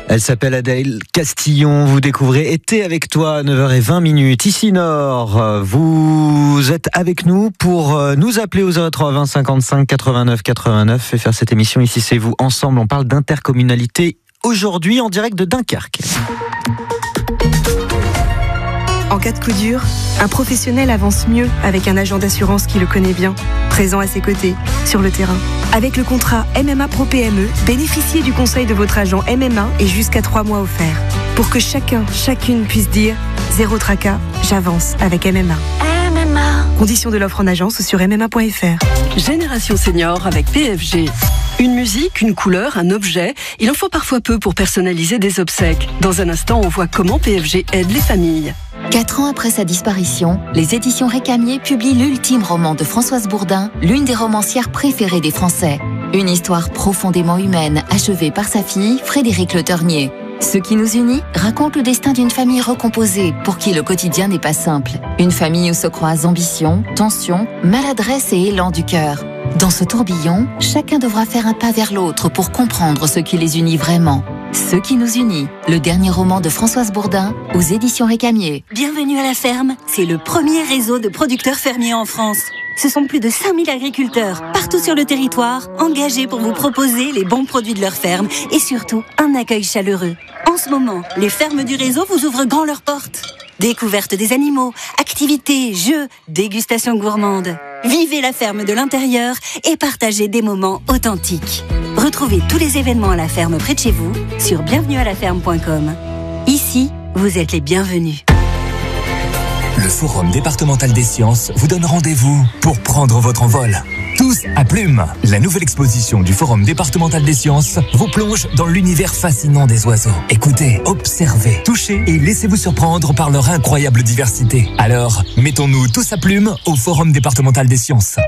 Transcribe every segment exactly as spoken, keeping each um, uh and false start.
Elle s'appelle Adèle Castillon, vous découvrez Été avec toi à neuf heures vingt minutes. Ici Nord, vous êtes avec nous pour nous appeler au zéro trois vingt cinquante-cinq quatre-vingt-neuf quatre-vingt-neuf et faire cette émission Ici c'est vous. Ensemble, on parle d'intercommunalité aujourd'hui en direct de Dunkerque. En cas de coup dur, un professionnel avance mieux avec un agent d'assurance qui le connaît bien, présent à ses côtés, sur le terrain. Avec le contrat M M A Pro P M E, bénéficiez du conseil de votre agent M M A et jusqu'à trois mois offerts. Pour que chacun, chacune puisse dire « Zéro tracas, j'avance avec M M A ». M M A. Conditions de l'offre en agence ou sur m m a point f r. Génération Senior avec P F G. Une musique, une couleur, un objet, il en faut parfois peu pour personnaliser des obsèques. Dans un instant, on voit comment P F G aide les familles. Quatre ans après sa disparition, les éditions Récamier publient l'ultime roman de Françoise Bourdin, l'une des romancières préférées des Français. Une histoire profondément humaine, achevée par sa fille, Frédérique Le Ternier. Ce qui nous unit raconte le destin d'une famille recomposée, pour qui le quotidien n'est pas simple. Une famille où se croisent ambition, tension, maladresse et élan du cœur. Dans ce tourbillon, chacun devra faire un pas vers l'autre pour comprendre ce qui les unit vraiment. Ce qui nous unit, le dernier roman de Françoise Bourdin, aux éditions Récamier. Bienvenue à la ferme, c'est le premier réseau de producteurs fermiers en France. Ce sont plus de cinq mille agriculteurs, partout sur le territoire, engagés pour vous proposer les bons produits de leur ferme et surtout un accueil chaleureux. En ce moment, les fermes du réseau vous ouvrent grand leurs portes. Découverte des animaux, activités, jeux, dégustations gourmandes. Vivez la ferme de l'intérieur et partagez des moments authentiques. Retrouvez tous les événements à la ferme près de chez vous sur bienvenue à la ferme point com. Ici, vous êtes les bienvenus. Le Forum départemental des sciences vous donne rendez-vous pour prendre votre envol. Tous à Plume. La nouvelle exposition du Forum départemental des sciences vous plonge dans l'univers fascinant des oiseaux. Écoutez, observez, touchez et laissez-vous surprendre par leur incroyable diversité. Alors, mettons-nous tous à Plume au Forum départemental des sciences.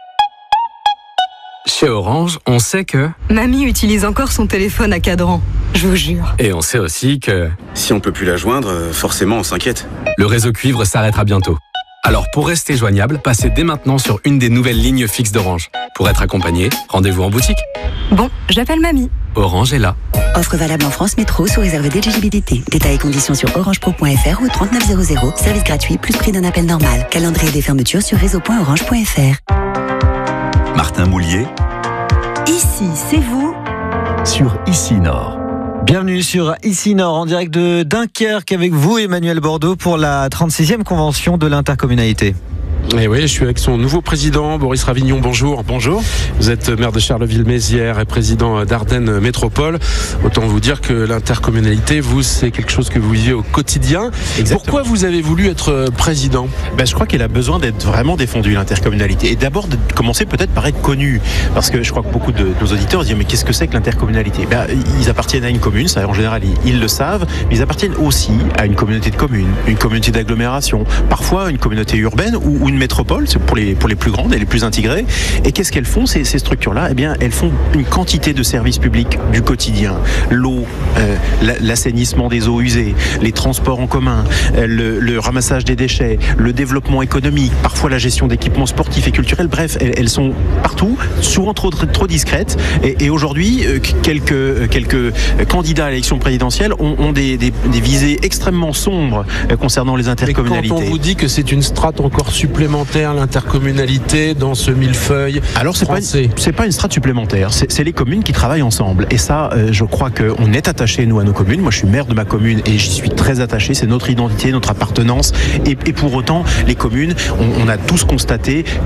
Chez Orange, on sait que... Mamie utilise encore son téléphone à cadran, je vous jure. Et on sait aussi que... Si on peut plus la joindre, forcément on s'inquiète. Le réseau cuivre s'arrêtera bientôt. Alors pour rester joignable, passez dès maintenant sur une des nouvelles lignes fixes d'Orange. Pour être accompagné, rendez-vous en boutique. Bon, j'appelle mamie. Orange est là. Offre valable en France Métro sous réserve d'éligibilité. Détails et conditions sur orangepro point f r ou trente-neuf zéro zéro. Service gratuit plus prix d'un appel normal. Calendrier des fermetures sur réseau point orange point f r. Martin Moulier. Ici, c'est vous. Sur Ici Nord. Bienvenue sur Ici Nord, en direct de Dunkerque avec vous, Emmanuel Bordeaux, pour la trente-sixième convention de l'intercommunalité. Et oui, je suis avec son nouveau président, Boris Ravignon. Bonjour. Bonjour. Vous êtes maire de Charleville-Mézières et président d'Ardennes Métropole. Autant vous dire que l'intercommunalité, vous, c'est quelque chose que vous vivez au quotidien. Exactement. Pourquoi vous avez voulu être président ? Ben, je crois qu'elle a besoin d'être vraiment défendue, l'intercommunalité. Et d'abord, de commencer peut-être par être connue. Parce que je crois que beaucoup de nos auditeurs se disent, mais qu'est-ce que c'est que l'intercommunalité ? Ben, ils appartiennent à une commune, ça en général, ils, ils le savent, mais ils appartiennent aussi à une communauté de communes, une communauté d'agglomération, parfois une communauté urbaine ou, ou une métropole, c'est pour les, pour les plus grandes et les plus intégrées. Et qu'est-ce qu'elles font, ces, ces structures-là ? Eh bien, elles font une quantité de services publics du quotidien. L'eau, euh, l'assainissement des eaux usées, les transports en commun, euh, le, le ramassage des déchets, le développement économique, parfois la gestion d'équipements sportifs et culturels. Bref, elles, elles sont partout, souvent trop, trop, trop discrètes. Et, et aujourd'hui, euh, quelques, quelques candidats à l'élection présidentielle ont, ont des, des, des visées extrêmement sombres euh, concernant les intercommunalités. Et quand on vous dit que c'est une strate encore supplémentaire, l'intercommunalité dans ce millefeuille Alors c'est pas, une, c'est pas une strate supplémentaire, c'est, c'est les communes qui travaillent ensemble. Et ça, euh, je crois qu'on est attaché, nous, à nos communes. Moi, je suis maire de ma commune et j'y suis très attaché. C'est notre identité, notre appartenance. Et, et pour autant, les communes, on, on a tous constaté